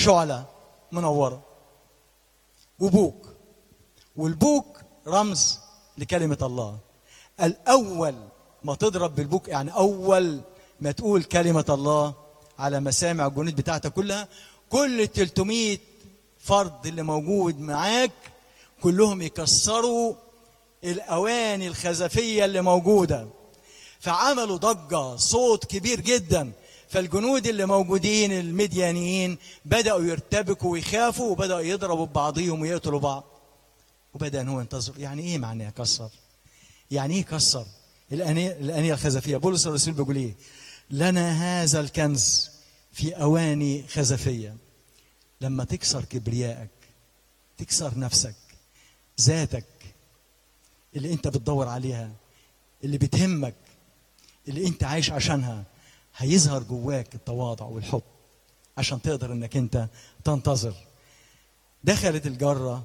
شعلة منورة وبوق، والبوق رمز لكلمة الله. الأول ما تضرب بالبوق يعني أول ما تقول كلمة الله على مسامع الجنود بتاعتك كلها، كل 300 فرد اللي موجود معاك كلهم يكسروا الأواني الخزفية اللي موجودة. فعملوا ضجة، صوت كبير جدا. فالجنود اللي موجودين المديانيين بدأوا يرتبكوا ويخافوا، وبدأوا يضربوا ببعضهم ويقتلوا بعض. وبدأ ان هو ينتظر. يعني ايه معناه كسر؟ يعني ايه كسر الآنية الخزفية؟ بولس الرسول بيقول ايه؟ لنا هذا الكنز في أواني خزفية. لما تكسر كبريائك، تكسر نفسك، ذاتك اللي انت بتدور عليها، اللي بتهمك، اللي انت عايش عشانها، هيظهر جواك التواضع والحب عشان تقدر انك انت تنتظر. دخلت الجرة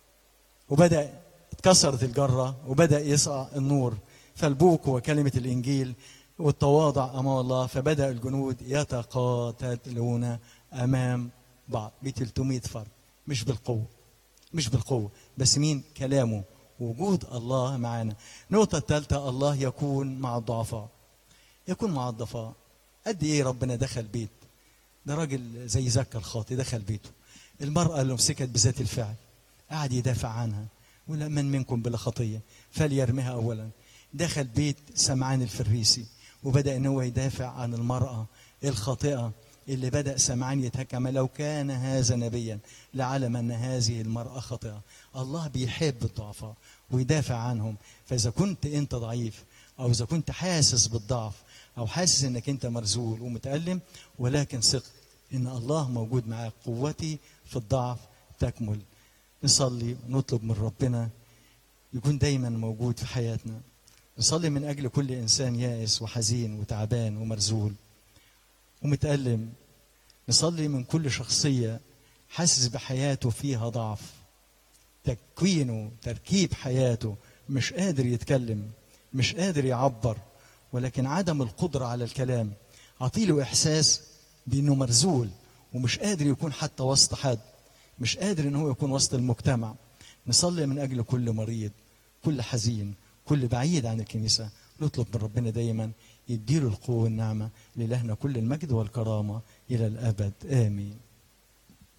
وبدأ اتكسرت الجرة وبدأ يسقع النور. فالبوق هو كلمة الإنجيل والتواضع أمام الله. فبدأ الجنود يتقاتلون أمام بعض ب 300 فرد، مش بالقوة، مش بالقوة، بس مين؟ كلامه، وجود الله معنا. النقطة الثالثة، الله يكون مع الضعفاء. يكون مع الضعفاء. قد ايه ربنا دخل بيت ده راجل زي زكا الخاطي، دخل بيته، المرأة اللي مسكت بذات الفعل قعد يدافع عنها، ولا من منكم بلا خطية فليرميها أولا. دخل بيت سمعان الفريسي وبدأ ان هو يدافع عن المرأة الخاطئة اللي بدأ سمعان يتهكم، لو كان هذا نبيا لعلم أن هذه المرأة خاطئة. الله بيحب الضعفاء ويدافع عنهم. فإذا كنت أنت ضعيف، أو إذا كنت حاسس بالضعف، أو حاسس أنك أنت مرزول ومتألم، ولكن ثق أن الله موجود معك. قوتي في الضعف تكمل. نصلي ونطلب من ربنا يكون دايما موجود في حياتنا. نصلي من أجل كل إنسان يائس وحزين وتعبان ومرزول ومتألم. نصلي من كل شخصية حاسس بحياته فيها ضعف، تكوينه، تركيب حياته، مش قادر يتكلم، مش قادر يعبر، ولكن عدم القدرة على الكلام عطيله إحساس بأنه مرزول ومش قادر يكون حتى وسط حد، مش قادر أنه يكون وسط المجتمع. نصلي من أجل كل مريض، كل حزين، كل بعيد عن الكنيسة. نطلب من ربنا دايما يديله القوة والنعمة. لإلهنا كل المجد والكرامة إلى الأبد، آمين.